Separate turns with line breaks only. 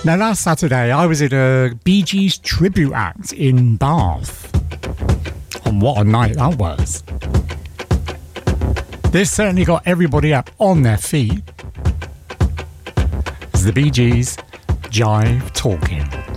Now, last Saturday, I was in a Bee Gees tribute act in Bath. And what a night that was. This certainly got everybody up on their feet. As the Bee Gees jive talking.